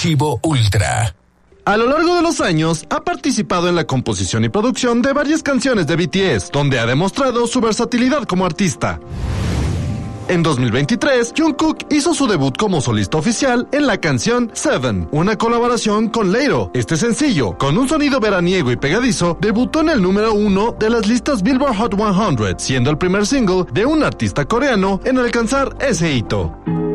Archivo Ultra. A lo largo de los años, ha participado en la composición y producción de varias canciones de BTS, donde ha demostrado su versatilidad como artista. En 2023, Jungkook hizo su debut como solista oficial en la canción Seven, una colaboración con Latto. Este sencillo, con un sonido veraniego y pegadizo, debutó en el número 1 de las listas Billboard Hot 100, siendo el primer single de un artista coreano en alcanzar ese hito.